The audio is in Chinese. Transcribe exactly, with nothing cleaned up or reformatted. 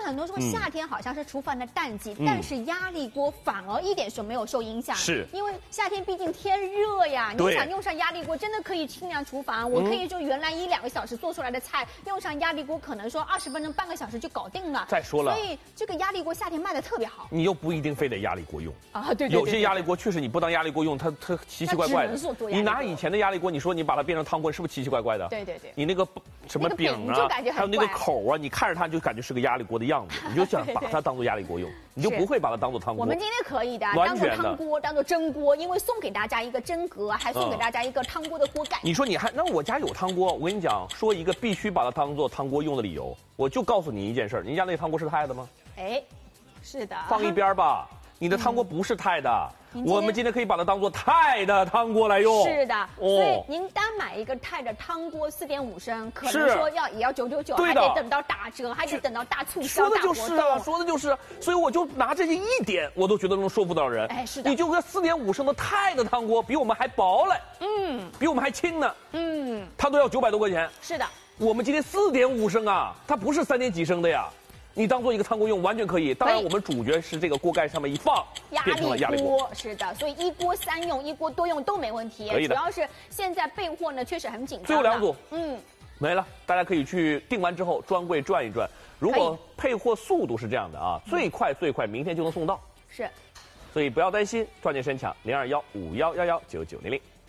很多说夏天好像是厨房的淡季，嗯、但是压力锅反而一点都没有受影响。 是， 因为夏天毕竟天热呀，你想用上压力锅，真的可以清凉厨房。我可以就原来一两个小时做出来的菜，用上压力锅，可能说二十分钟、半个小时就搞定了。 再说了， 所以这个压力锅夏天卖的特别好。 你又不一定非得压力锅用啊，对对对。 有些压力锅确实你不当压力锅用，它它奇奇怪怪的。你拿以前的压力锅，你说你把它变成汤锅，是不是奇奇怪怪的？ 对对对。 你那个什么饼啊，还有那个口啊，你看着它就感觉是个压力锅的样子，你就想把它当做压力锅用，你就不会把它当做汤锅。 我们今天可以的，当做汤锅，当做蒸锅，因为送给大家一个蒸格，还送给大家一个汤锅的锅盖。 你说你还那我家有汤锅，我跟你讲，说一个必须把它当做汤锅用的理由，我就告诉你一件事：您家那汤锅是钛的吗？ 哎，是的。 放一边吧，你的汤锅不是钛的。我们今天可以把它当做钛的汤锅来用。 是的，所以您单买一个钛的汤锅四点五升，可能说要也要九九九，还得等到打折，还得等到大促销、大活动。 说的就是啊，说的就是，所以我就拿这些一点，我都觉得能说服到人。 哎，是的， 你就个四点五升的钛的汤锅，比我们还薄嘞，嗯，比我们还轻呢，嗯，它都要九百多块钱。 是的， 我们今天四点五升啊，它不是三点几升的呀。你当做一个汤锅用完全可以，当然我们主角是这个锅盖上面一放，变成了压力锅。 是的，所以一锅三用、一锅多用都没问题。 可以的。 主要是现在备货呢确实很紧张。 最后两组， 嗯， 没了，大家可以去订完之后专柜转一转。如果配货速度是这样的啊，最快最快明天就能送到。 是， 所以不要担心，抓紧申抢零二幺五幺幺幺九九零零。